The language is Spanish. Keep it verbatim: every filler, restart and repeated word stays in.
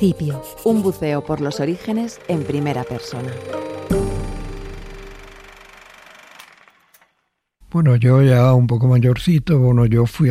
principio. Un buceo por los orígenes en primera persona. Bueno, yo ya un poco mayorcito, bueno, yo fui